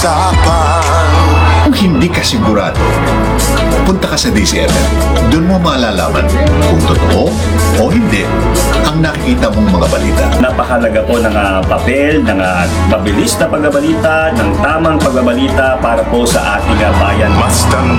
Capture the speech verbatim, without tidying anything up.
Kung hindi ka sigurado, punta ka sa D C M M. Doon mo malalaman kung totoo o hindi ang nakikita mong mga balita. Napakalaga po ng uh, papel, ng uh, mabilis na pagbabalita, ng tamang pagbabalita para po sa ating uh, bayan. Bastang